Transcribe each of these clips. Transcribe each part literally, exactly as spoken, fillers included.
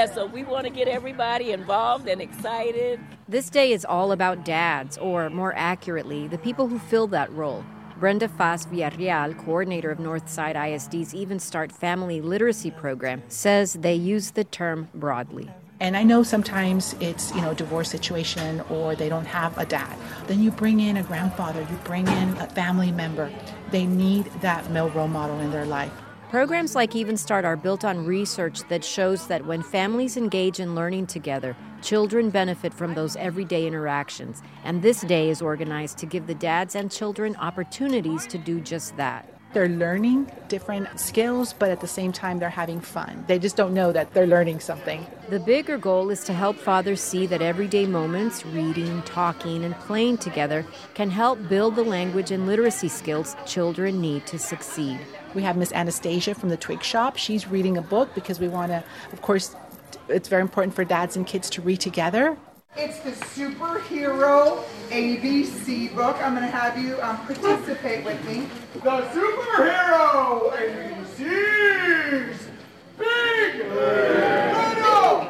Yeah, so we want to get everybody involved and excited. This day is all about dads, or more accurately, the people who fill that role. Brenda Faz Villarreal, coordinator of Northside I S D's Even Start Family Literacy Program, says they use the term broadly. And I know sometimes it's, you know, a divorce situation or they don't have a dad. Then you bring in a grandfather, you bring in a family member. They need that male role model in their life. Programs like Even Start are built on research that shows that when families engage in learning together, children benefit from those everyday interactions. And this day is organized to give the dads and children opportunities to do just that. They're learning different skills, but at the same time, they're having fun. They just don't know that they're learning something. The bigger goal is to help fathers see that everyday moments, reading, talking, and playing together, can help build the language and literacy skills children need to succeed. We have Miss Anastasia from the Twig Shop. She's reading a book because we want to, of course, it's very important for dads and kids to read together. It's the Superhero A B C book. I'm going to have you um, participate with me. The Superhero A B Cs! Big, little,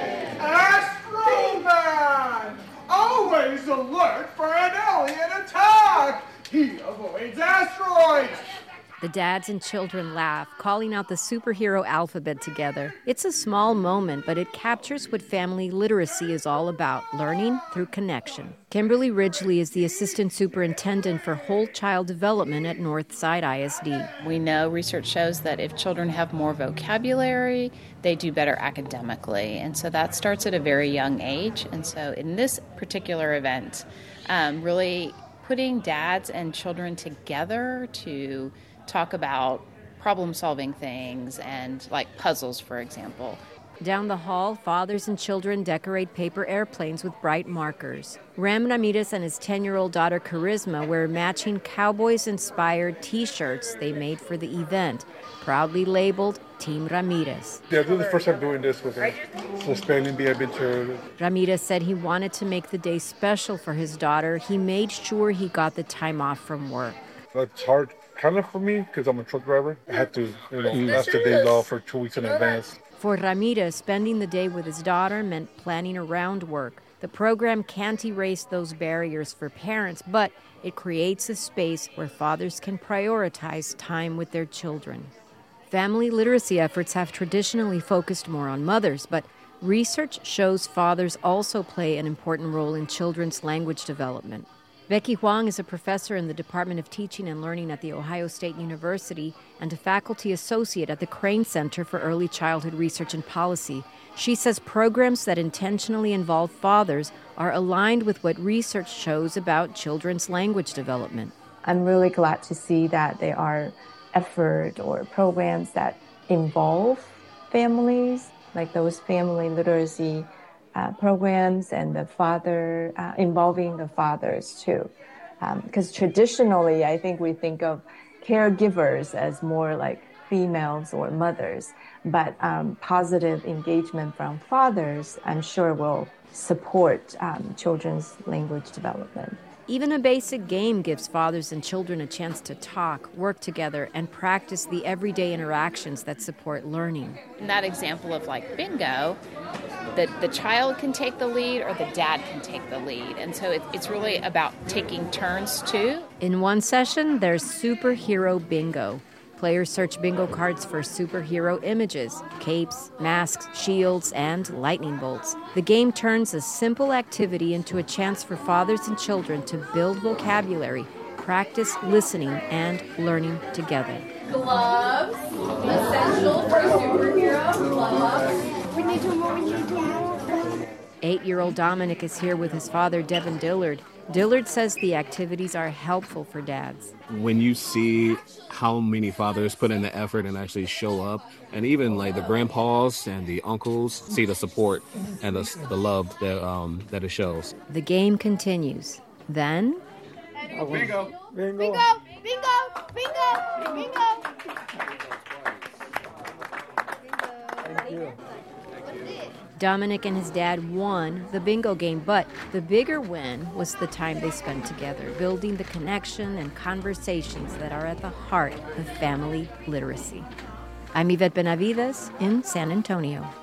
Astroman! Always alert for an alien attack! He avoids asteroids! The dads and children laugh, calling out the superhero alphabet together. It's a small moment, but it captures what family literacy is all about, learning through connection. Kimberly Ridgely is the assistant superintendent for whole child development at Northside I S D. We know research shows that if children have more vocabulary, they do better academically. And so that starts at a very young age. And so in this particular event, um, really putting dads and children together to talk about problem-solving things and like puzzles, for example. Down the hall, fathers and children decorate paper airplanes with bright markers. Ram Ramirez and his ten-year-old daughter Charisma wear matching Cowboys-inspired T-shirts they made for the event, proudly labeled Team Ramirez. Yeah, this is the first time doing this with her. So spelling bee adventure. Ramirez said he wanted to make the day special for his daughter. He made sure he got the time off from work. That's hard kind of for me because I'm a truck driver. I had to, you know, ask the days off for two weeks in advance. For Ramirez, spending the day with his daughter meant planning around work. The program can't erase those barriers for parents, but it creates a space where fathers can prioritize time with their children. Family literacy efforts have traditionally focused more on mothers, but research shows fathers also play an important role in children's language development. Becky Huang is a professor in the Department of Teaching and Learning at The Ohio State University and a faculty associate at the Crane Center for Early Childhood Research and Policy. She says programs that intentionally involve fathers are aligned with what research shows about children's language development. I'm really glad to see that there are efforts or programs that involve families, like those family literacy Uh, programs and the father, uh, involving the fathers too. Because um, traditionally, I think we think of caregivers as more like females or mothers, but um, positive engagement from fathers, I'm sure will support um, children's language development. Even a basic game gives fathers and children a chance to talk, work together, and practice the everyday interactions that support learning. In that example of like bingo, the, the child can take the lead or the dad can take the lead. And so it, it's really about taking turns too. In one session, there's superhero bingo. Players search bingo cards for superhero images, capes, masks, shields, and lightning bolts. The game turns a simple activity into a chance for fathers and children to build vocabulary, practice listening, and learning together. Gloves, essential for a superhero, gloves. We need to move, we need to move. Eight-year-old Dominic is here with his father, Devin Dillard. Dillard says the activities are helpful for dads. When you see how many fathers put in the effort and actually show up, and even like the grandpas and the uncles see the support and the, the love that um, that it shows. The game continues. Then... Oh, bingo! Bingo! Bingo! Bingo! Bingo! Bingo! Thank you. Dominic and his dad won the bingo game, but the bigger win was the time they spent together, building the connection and conversations that are at the heart of family literacy. I'm Yvette Benavides in San Antonio.